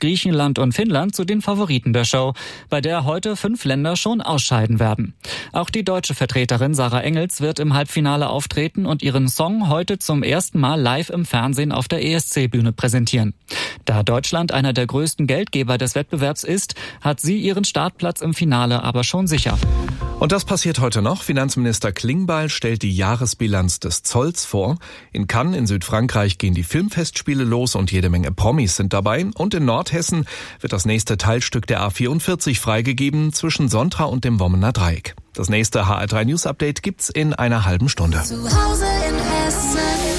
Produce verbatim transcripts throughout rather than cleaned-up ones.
Griechenland und Finnland zu den Favoriten der Show, bei der heute fünf Länder schon ausscheiden werden. Auch die deutsche Vertreterin Sarah Engels wird im Halbfinale auftreten und ihren Song heute zum ersten Mal live im Fernsehen auf der E S C-Bühne präsentieren. Da Deutschland einer der größten Geldgeber des Wettbewerbs ist, hat sie ihren Startplatz im Finale aber schon sicher. Und das passiert heute noch. Finanzminister Klingbeil stellt die Jahresbilanz des Zolls vor. In Cannes in Südfrankreich gehen die Filmfestspiele los und jede Menge Promis sind dabei. Und in Nordhessen wird das nächste Teilstück der A vierundvierzig freigegeben zwischen Sontra und dem Wommener Dreieck. Das nächste H R drei News Update gibt's in einer halben Stunde. Zu Hause in Hessen.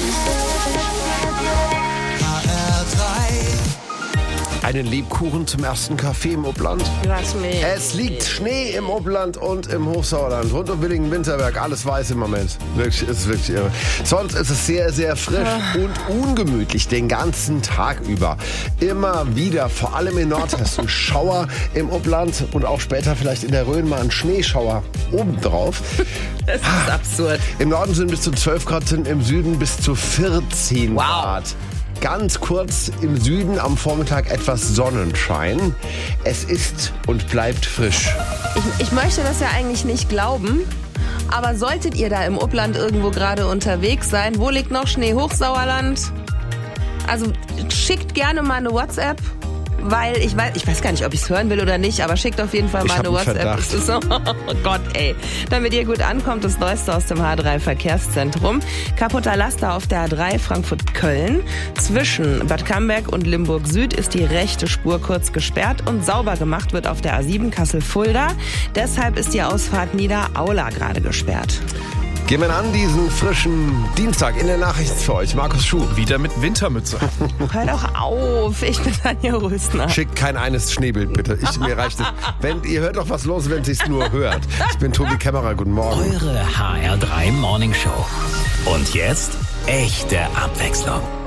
H R drei. Einen Lebkuchen zum ersten Kaffee im Upland. Lass mich. Es liegt Schnee im Upland und im Hochsauerland. Rund um Willingen-Winterberg. Alles weiß im Moment. Wirklich, ist wirklich irre. Sonst ist es sehr, sehr frisch und ungemütlich den ganzen Tag über. Immer wieder, vor allem in Nordhessen, Schauer im Upland und auch später vielleicht in der Rhön mal ein Schneeschauer obendrauf. Das ist absurd. Im Norden sind bis zu zwölf Grad, sind im Süden bis zu vierzehn Wow. Grad. Ganz kurz im Süden am Vormittag etwas Sonnenschein. Es ist und bleibt frisch. Ich, ich möchte das ja eigentlich nicht glauben, aber solltet ihr da im Upland irgendwo gerade unterwegs sein, wo liegt noch Schnee? Hochsauerland? Also schickt gerne mal eine WhatsApp, weil ich weiß, ich weiß gar nicht, ob ich es hören will oder nicht, aber schickt auf jeden Fall Ich mal hab eine einen WhatsApp. Verdacht. Das ist so, oh Gott, ey. Damit ihr gut ankommt, das Neueste aus dem H drei Verkehrszentrum. Kaputter Laster auf der A drei Frankfurt-Köln. Zwischen Bad Camberg und Limburg Süd ist die rechte Spur kurz gesperrt und sauber gemacht wird auf der A sieben Kassel-Fulda. Deshalb ist die Ausfahrt Niederaula gerade gesperrt. Gehen wir an diesen frischen Dienstag in der Nachricht für euch. Markus Schuh. Wieder mit Wintermütze. Hör doch auf, ich bin Anja Rösner. Schickt kein eines Schneebild, bitte. Ich, mir reicht es. Wenn, ihr hört doch was los, wenn sie es nur hört. Ich bin Tobi Kämmerer, guten Morgen. Eure H R drei Morning Show. Und jetzt echte Abwechslung.